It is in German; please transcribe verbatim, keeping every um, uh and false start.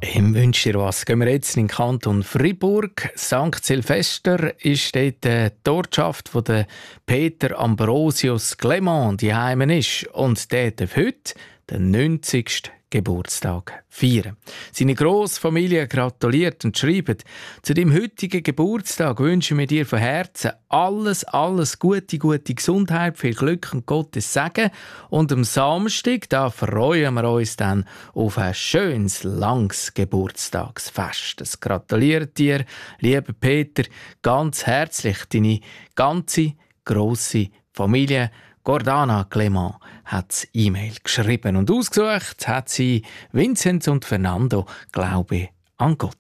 Im Wünsch dir was. Gehen wir jetzt in den Kanton Fribourg. Sankt Silvester ist dort die Ortschaft, wo der Peter Ambrosius Clement die Heimen ist. Und der darf heute den neunzigsten Geburtstag feiern. Seine Grossfamilie gratuliert und schreibt: Zu deinem heutigen Geburtstag wünschen wir dir von Herzen alles, alles Gute, gute Gesundheit, viel Glück und Gottes Segen. Und am Samstag, da freuen wir uns dann auf ein schönes, langes Geburtstagsfest. Das gratuliert dir, lieber Peter, ganz herzlich, deine ganze grosse Familie. Gordana Clement hat das E-Mail geschrieben und ausgesucht hat sie Vinzenz und Fernando, Glaube an Gott.